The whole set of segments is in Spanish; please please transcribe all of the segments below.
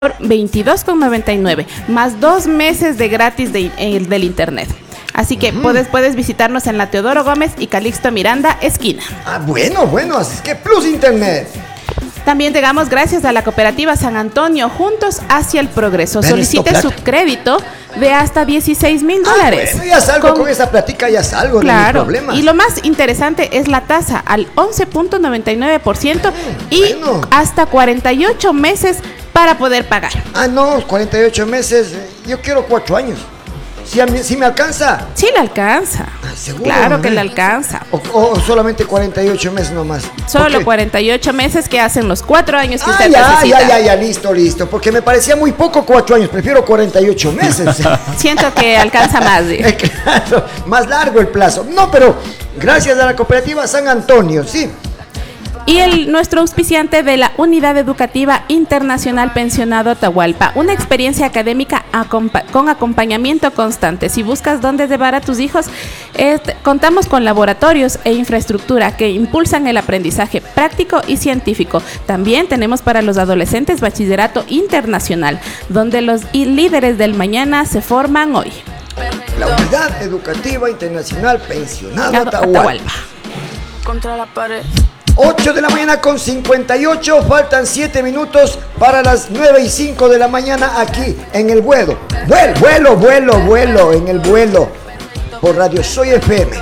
22,99 más 2 meses de gratis del internet. Así que puedes visitarnos en la Teodoro Gómez y Calixto Miranda, esquina. Bueno, así es que Plus Internet. También llegamos gracias a la cooperativa San Antonio, juntos hacia el progreso. Solicite su crédito de hasta $16,000. Bueno, ya salgo con esa plática, ya salgo, claro, no hay problema. Y lo más interesante es la tasa al 11.99% y hasta 48 meses para poder pagar. 48 meses, yo quiero 4 años. ¿Sí me alcanza? Sí le alcanza. ¿Seguro? Claro que le alcanza. ¿O solamente 48 meses nomás? Solo 48 meses que hacen los 4 años que usted necesita. Ya, listo. Porque me parecía muy poco 4 años, prefiero 48 meses. Siento que alcanza más. Claro, más largo el plazo. No, pero gracias a la cooperativa San Antonio, sí. Y nuestro auspiciante de la Unidad Educativa Internacional Pensionado Atahualpa, una experiencia académica con acompañamiento constante. Si buscas dónde llevar a tus hijos, contamos con laboratorios e infraestructura que impulsan el aprendizaje práctico y científico. También tenemos para los adolescentes bachillerato internacional, donde los líderes del mañana se forman hoy. La Unidad Educativa Internacional Pensionado Atahualpa. Contra la pared. 8 de la mañana con 58, faltan 7 minutos para las 9:05 de la mañana aquí en el vuelo, en el vuelo por Radio Soy FM.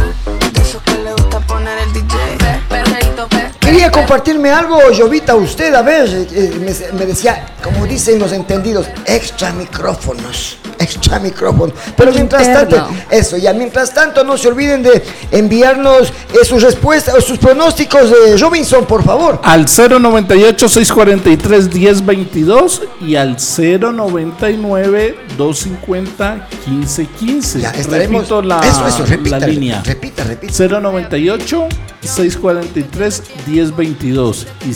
Quería compartirme algo, Jovita, usted, a ver, me decía, como dicen los entendidos, extra micrófonos. Pero mientras tanto no se olviden de enviarnos sus respuestas o sus pronósticos de Robinson, por favor. Al 098-643-1022 y al 099-250-1515. Ya estaremos. Repito la línea. Repita. 098-643-1022 y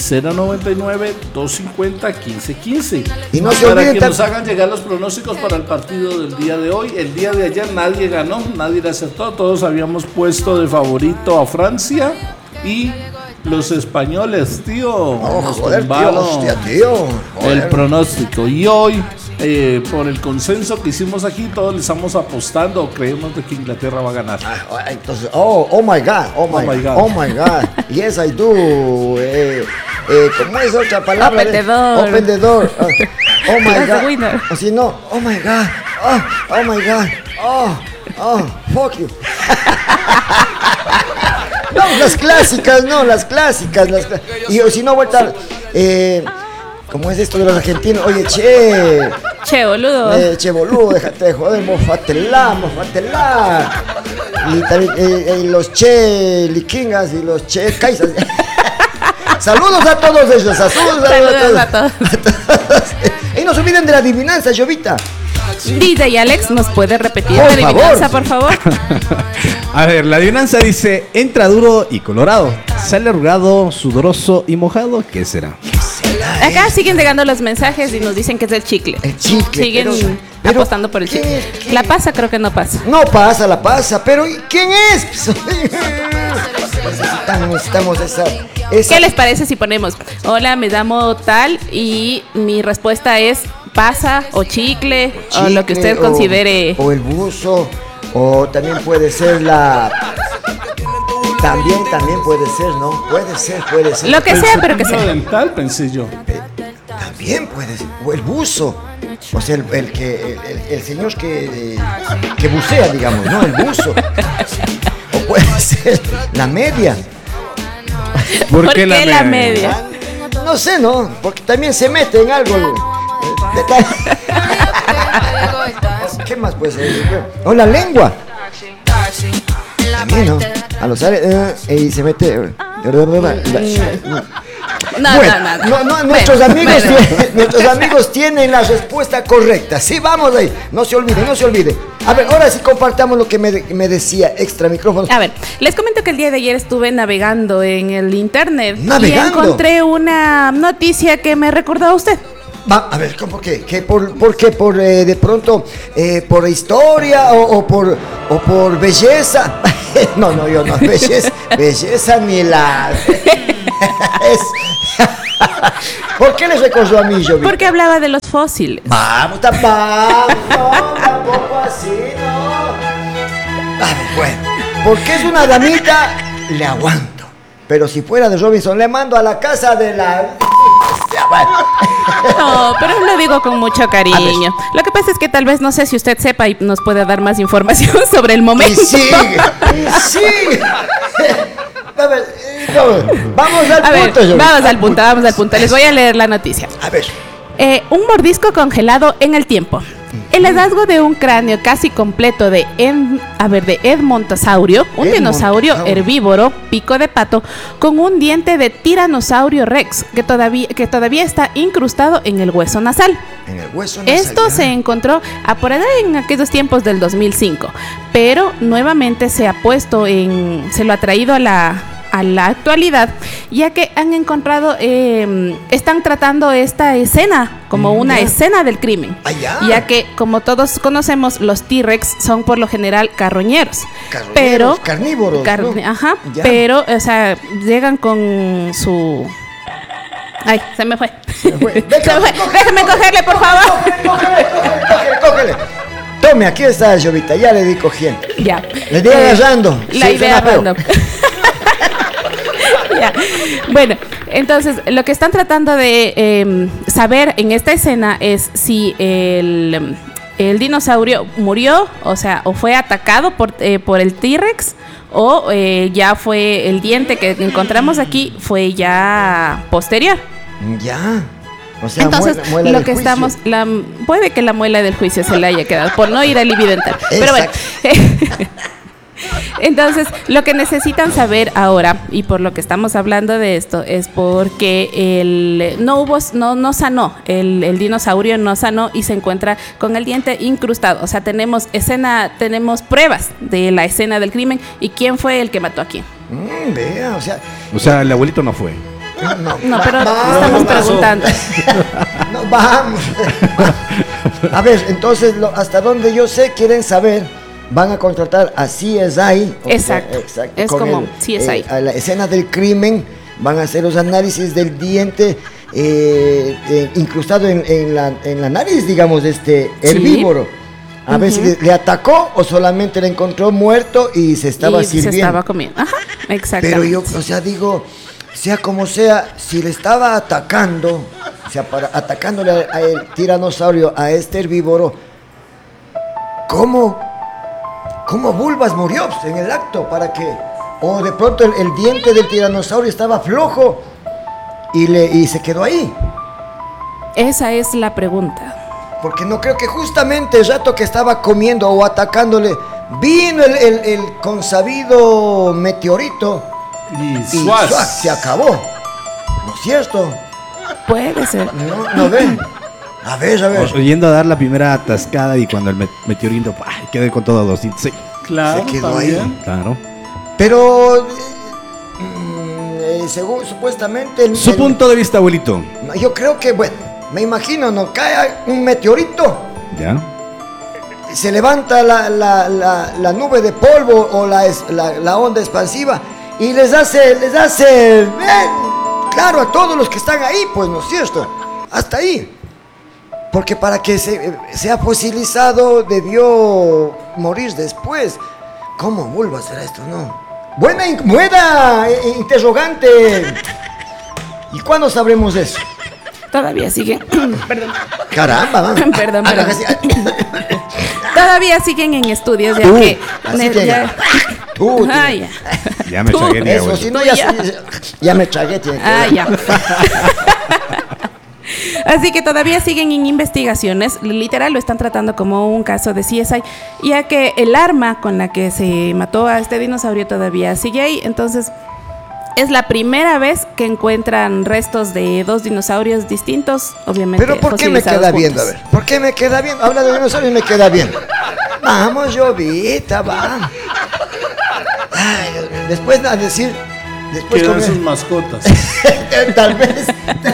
099-250-1515. Y no se para olviden que nos hagan llegar los pronósticos para el partido del día de hoy. El día de ayer nadie ganó, nadie le acertó. Todos habíamos puesto de favorito a Francia y los españoles, tío. Tío. El pronóstico. Y hoy, por el consenso que hicimos aquí, todos le estamos apostando o creemos de que Inglaterra va a ganar. Entonces, oh my God. Yes, I do. ¿Cómo es otra palabra? Open the door. Oh my God. O si no, oh my God. Oh my God. Fuck you. No, las clásicas. Y si no, vuelta. ¿Cómo es esto de los argentinos? Oye, Che, boludo. Déjate de joder, mofatelá. Y también los che liquingas y los che kaisas. Saludos a todos ellos. Saludos a todos. Y no se olviden de la adivinanza, Jovita. DJ Alex, ¿nos puede repetir la adivinanza, por favor? A ver, la adivinanza dice: entra duro y colorado, sale arrugado, sudoroso y mojado. ¿Qué será? Acá siguen llegando los mensajes y nos dicen que es el chicle. Siguen apostando por el chicle. ¿Qué? La pasa, creo que no pasa. No pasa, la pasa, pero ¿quién es? Necesitamos esa. ¿Qué les parece si ponemos: hola, me llamo tal y mi respuesta es pasa o chicle o lo que usted considere? O el buzo, o también puede ser la... También puede ser, ¿no? Puede ser. Lo que sea, pero que sea. Dental, pensé yo. También puede ser. O el buzo. O sea, el señor que bucea, digamos, ¿no? El buzo. O puede ser la media. ¿Por qué la media? No sé, ¿no? Porque también se mete en algo. ¿Qué más puede ser? O la lengua. También, ¿no? A los y se mete. Nuestros amigos tienen la respuesta correcta. Sí, vamos ahí. No se olvide. A ver, ahora sí compartamos lo que me decía extra micrófono. A ver, les comento que el día de ayer estuve navegando en el internet. ¿Navegando? Y encontré una noticia que me recordó a usted. A ver, ¿por qué? ¿Por qué? ¿Por de pronto por historia o por belleza? No, yo no, belleza ni la... ¿Por qué les recordó a mí, Jovita? Porque hablaba de los fósiles. Vamos, tampoco así, no. A ver, bueno, porque es una damita, le aguanto. Pero si fuera de Robinson, le mando a la casa de la... No, pero lo digo con mucho cariño. Lo que pasa es que tal vez no sé si usted sepa y nos puede dar más información sobre el momento. Y sigue. A ver, vamos al punto. Les voy a leer la noticia. A ver. Un mordisco congelado en el tiempo. El hallazgo de un cráneo casi completo de Edmontosaurio, un dinosaurio herbívoro, pico de pato, con un diente de Tiranosaurio Rex, que todavía está incrustado en el hueso nasal. Esto se encontró por allá en aquellos tiempos del 2005, pero nuevamente se lo ha traído a la actualidad, ya que han encontrado, están tratando esta escena como una escena del crimen, ya que como todos conocemos, los T-Rex son por lo general carroñeros, pero carnívoros, ¿no? Ajá, pero, o sea, llegan con su... Ay, se me fue. Déjeme cogerle, por favor. Cógele. Tome, aquí está, Jovita, ya le di cogiendo. Ya. Le di agarrando. La idea random. Ya. Bueno, entonces lo que están tratando de saber en esta escena es si el dinosaurio murió, o sea, o fue atacado por el T-Rex, o ya fue el diente que encontramos aquí, fue ya posterior. Ya. O sea, entonces, muela lo del que juicio. estamos, puede que la muela del juicio se le haya quedado por no ir al evidental. Pero bueno. Entonces, lo que necesitan saber ahora, y por lo que estamos hablando de esto, es porque no sanó, el dinosaurio no sanó y se encuentra con el diente incrustado. O sea, tenemos pruebas de la escena del crimen y quién fue el que mató a quién. Vea, o sea, el abuelito no fue. No, pero estamos preguntando. No, vamos. A ver, entonces, hasta donde yo sé, quieren saber, van a contratar a CSI. Exacto. Es como CSI. A la escena del crimen, van a hacer los análisis del diente incrustado en la nariz, digamos, de este herbívoro. A ver si le atacó o solamente le encontró muerto y se estaba sirviendo. Se estaba comiendo. Ajá, exactamente. Pero yo, digo, sea como sea, si le estaba atacando, atacándole al tiranosaurio, a este herbívoro, ¿cómo Bulbas murió en el acto? O de pronto el diente del tiranosaurio estaba flojo y se quedó ahí. Esa es la pregunta. Porque no creo que justamente el rato que estaba comiendo o atacándole, vino el consabido meteorito y ¡suaz! Se acabó. ¿No es cierto? Puede ser. No ven. A ver. Yendo a dar la primera atascada y cuando el meteorito quedó con todos los dientes. Sí. Claro, se quedó también. ahí. Claro. Pero según supuestamente su punto de vista, abuelito. Yo creo que, bueno, me imagino, no cae un meteorito. Ya. Se levanta la nube de polvo o la onda expansiva y les hace claro a todos los que están ahí, pues, ¿no es cierto? Hasta ahí. Porque para que sea fosilizado debió morir después. ¿Cómo Bulba será esto? No. Buena interrogante. ¿Y cuándo sabremos eso? Todavía siguen. Perdón. Caramba, man. Perdón. Todavía siguen en estudios, ya que. Ya me chagué. Eso, si no, ya me chagué. Ya. Así que todavía siguen en investigaciones, literal lo están tratando como un caso de CSI, ya que el arma con la que se mató a este dinosaurio todavía sigue ahí. Entonces es la primera vez que encuentran restos de dos dinosaurios distintos, obviamente. Pero ¿por qué me queda bien? A ver, ¿por qué me queda bien? Habla de dinosaurios y me queda bien. Vamos, Jovita, va. Ay, después a decir... Quedan sus mascotas. Tal vez...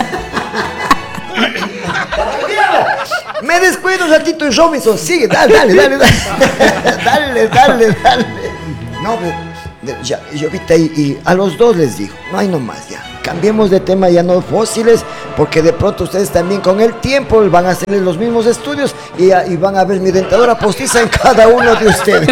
Me descuido un ratito en Robinson. Sigue, dale. No, ya, Jovita, y a los dos les digo, no hay nomás ya. cambiemos de tema, ya no fósiles, porque de pronto ustedes también con el tiempo van a hacer los mismos estudios y van a ver mi dentadura postiza en cada uno de ustedes.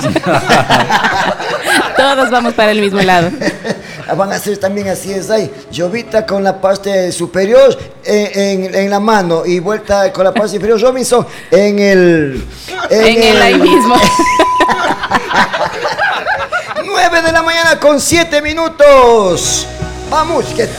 Todos vamos para el mismo lado. Van a hacer también así es ahí, Jovita con la parte superior en la mano y vuelta con la parte inferior Robinson en el ahí mismo. 9 de la mañana con 7 minutos. Vamos, que